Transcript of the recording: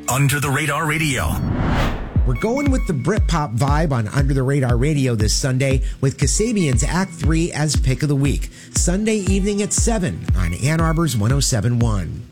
Under the Radar Radio. We're going with the Britpop vibe on Under the Radar Radio this Sunday with Kasabian's Act 3 as Pick of the Week. Sunday evening at 7 on Ann Arbor's 107.1.